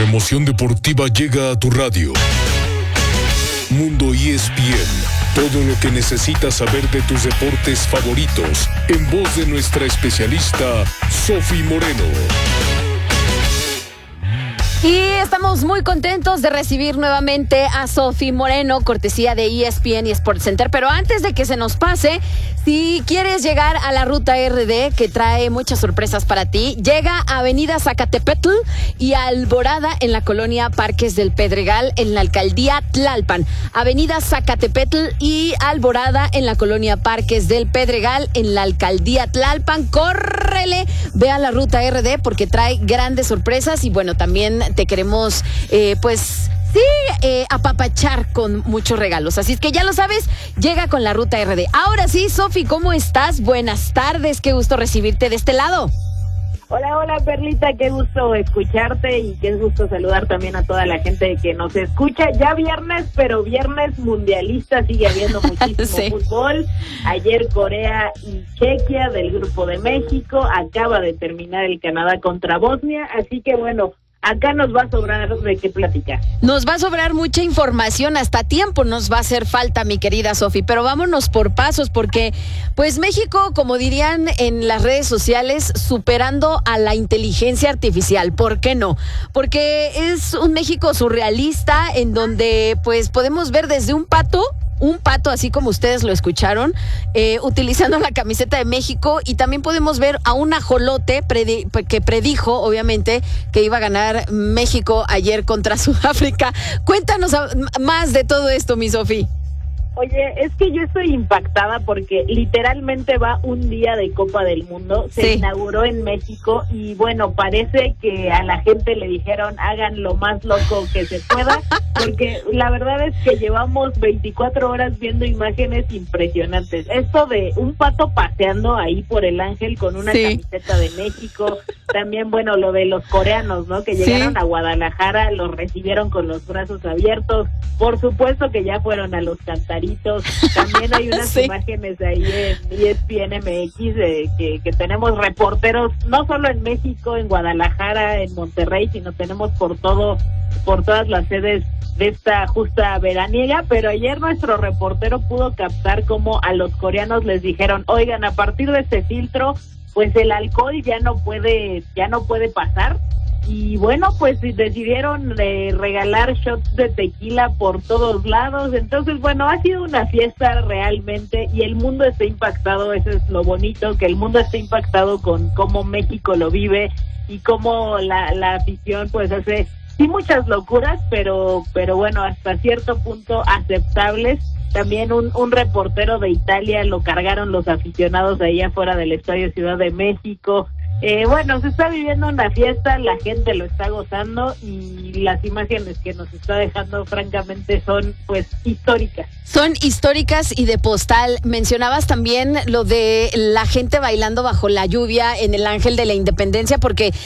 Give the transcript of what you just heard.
emoción deportiva llega a tu radio. Mundo ESPN. Todo lo que necesitas saber de tus deportes favoritos, en voz de nuestra especialista, Sofi Moreno. Y estamos muy contentos de recibir nuevamente a Sofi Moreno, cortesía de ESPN y Sports Center. Pero antes de que se nos pase, si quieres llegar a la Ruta RD, que trae muchas sorpresas para ti, llega a Avenida Zacatepetl y Alborada en la colonia Parques del Pedregal, en la alcaldía Tlalpan. Avenida Zacatepetl y Alborada en la colonia Parques del Pedregal, en la alcaldía Tlalpan. Córrele, ve a la Ruta RD porque trae grandes sorpresas y bueno, también te queremos, apapachar con muchos regalos. Así es que ya lo sabes, llega con la Ruta RD. Ahora sí, Sofi, ¿cómo estás? Buenas tardes, qué gusto recibirte de este lado. Hola, Perlita, qué gusto escucharte y qué gusto saludar también a toda la gente que nos escucha. Ya viernes, pero viernes mundialista, sigue habiendo muchísimo Sí. fútbol. Ayer Corea y Chequia del Grupo de México, acaba de terminar el Canadá contra Bosnia, así que bueno, acá nos va a sobrar de qué platicar. Nos va a sobrar mucha información, hasta tiempo nos va a hacer falta, mi querida Sofi, pero vámonos por pasos, porque pues México, como dirían en las redes sociales, superando a la inteligencia artificial. ¿Por qué no? Porque es un México surrealista en donde pues podemos ver desde un pato, así como ustedes lo escucharon, utilizando la camiseta de México, y también podemos ver a un ajolote que predijo, obviamente, que iba a ganar México ayer contra Sudáfrica. Cuéntanos más de todo esto, mi Sofi. Oye, es que yo estoy impactada porque literalmente va un día de Copa del Mundo, se inauguró en México y bueno, parece que a la gente le dijeron hagan lo más loco que se pueda, porque la verdad es que llevamos 24 horas viendo imágenes impresionantes. Esto de un pato paseando ahí por el Ángel con una camiseta de México, también bueno, lo de los coreanos, ¿no? Que llegaron a Guadalajara, los recibieron con los brazos abiertos, por supuesto que ya fueron a los cantaritos. También hay unas imágenes ahí en ESPN MX que tenemos reporteros, no solo en México, en Guadalajara, en Monterrey, sino tenemos por todas las sedes de esta justa veraniega, pero ayer nuestro reportero pudo captar cómo a los coreanos les dijeron, oigan, a partir de este filtro, pues el alcohol ya no puede pasar. Y bueno, pues decidieron regalar shots de tequila por todos lados. Entonces, bueno, ha sido una fiesta realmente y el mundo está impactado. Eso es lo bonito, que el mundo está impactado con cómo México lo vive y cómo la afición pues hace sí muchas locuras, pero bueno, hasta cierto punto aceptables. También un reportero de Italia lo cargaron los aficionados de ahí afuera del Estadio Ciudad de México. Bueno, se está viviendo una fiesta, la gente lo está gozando y las imágenes que nos está dejando francamente son pues históricas. Son históricas y de postal. Mencionabas también lo de la gente bailando bajo la lluvia en el Ángel de la Independencia, porque